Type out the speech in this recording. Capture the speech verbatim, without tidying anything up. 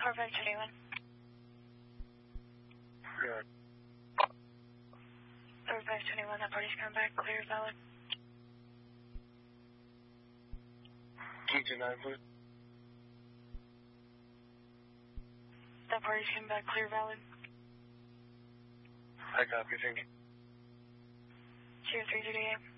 four five twenty-one. Good. four five twenty-one, that party's coming back, clear, valid. G two nine, please. That party's coming back, clear, valid. I copy, thank you. Zero three zero eight.